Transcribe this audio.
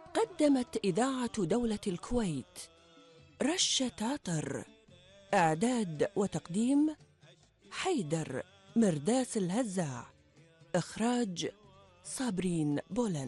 قدمت إذاعة دولة الكويت رشة عطر. إعداد وتقديم حيدر مرداس الهزاع. إخراج صابرين بولن.